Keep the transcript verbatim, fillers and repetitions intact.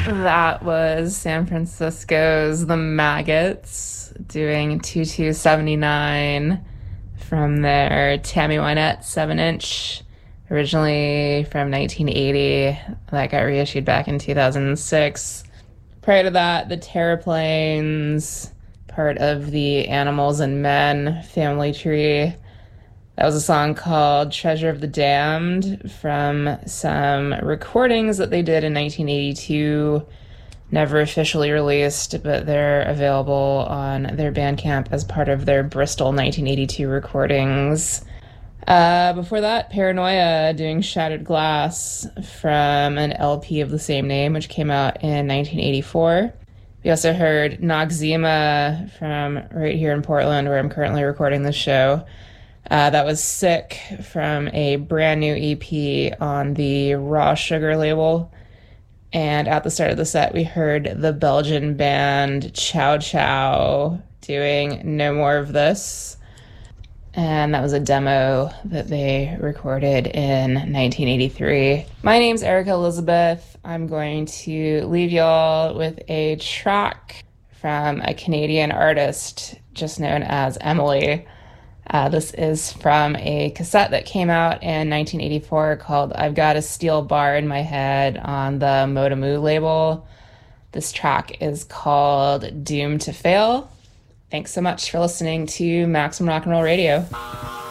That was San Francisco's The Maggots doing two two seventy-nine from their Tammy Wynette seven inch, originally from nineteen eighty. That got reissued back in two thousand six. Prior to that, the Terraplanes, part of the Animals and Men family tree. That was a song called Treasure of the Damned from some recordings that they did in nineteen eighty-two. Never officially released, but they're available on their Bandcamp as part of their Bristol nineteen eighty-two recordings. Uh, before that, Paranoia doing Shattered Glass from an L P of the same name, which came out in nineteen eighty-four. We also heard Noxzema from right here in Portland, where I'm currently recording this show. Uh, that was Sick from a brand new E P on the Raw Sugar label. And at the start of the set, we heard the Belgian band Chow Chow doing No More of This. And that was a demo that they recorded in nineteen eighty-three. My name's Erica Elizabeth. I'm going to leave y'all with a track from a Canadian artist just known as Emily. Uh, this is from a cassette that came out in nineteen eighty-four called I've Got a Steel Bar in My Head on the Modamu label. This track is called Doomed to Fail. Thanks so much for listening to Maximum Rock and Roll Radio.